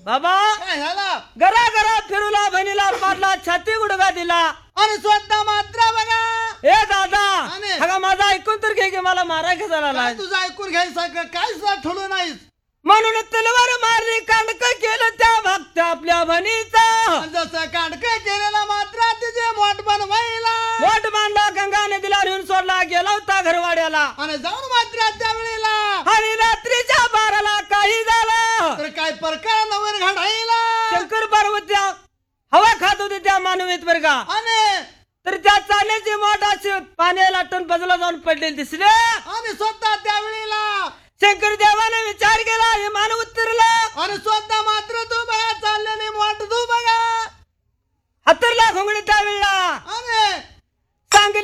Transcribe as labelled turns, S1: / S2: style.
S1: बाबा
S2: काय झाला
S1: घरा घरा फिरूला बहिणीला मारला छाती गुडगा दिला
S2: आणि स्वतः मात्र बघा
S1: ए दादा
S2: आणि?
S1: अगं माझा ऐकून तर घे की मला मारा झाला
S2: काय
S1: नाही
S2: तुझं ऐकून घ्यायचं काय सुद्धा ठेवलं नाहीस
S1: म्हणून तलवार मारली कांडक केलं त्या भक्त आपल्या बहिणीचा
S2: आणि जसं कांडकं केलेला मात्र तिचे मोठ बनवायला
S1: मोठ बांधला गंगा नदीला नेऊन सोडला गेला होता घरवाड्याला
S2: आणि जाऊन मात्र त्या वेळेला
S1: आणि रात्रीच्या 12ला काही झालं
S2: तर काय प्रकार नवर घडायला
S1: शंकर पार्वत्या हवा खात होते त्या मानवीत बरं का
S2: आणि
S1: तर त्या चालण्याची मोठ अशी पाण्याला टन बाजूला जाऊन पडलेली दिसले
S2: आणि स्वतः त्या वेळेला
S1: शंकर देवाने विचार केला हे मानव उतरला
S2: आणि स्वतः मात्र तू बघा चाललेले मोठ तू बघा
S1: हातरला घोंगडी त्यावेळेला
S2: आणि
S1: सांगितलं